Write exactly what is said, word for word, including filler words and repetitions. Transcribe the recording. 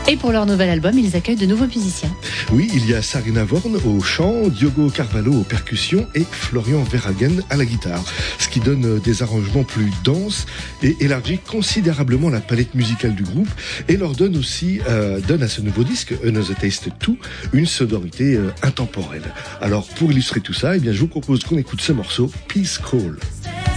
Et pour leur nouvel album, ils accueillent de nouveaux musiciens. Oui, il y a Sarina Vorn au chant, Diogo Carvalho aux percussions et Florian Verhagen à la guitare. Ce qui donne des arrangements plus denses et élargit considérablement la palette musicale du groupe et leur donne aussi, euh, donne à ce nouveau disque, Another Taste deux, une sonorité euh, intemporelle. Alors pour illustrer tout ça, eh bien, je vous propose qu'on écoute ce morceau, Peace Call.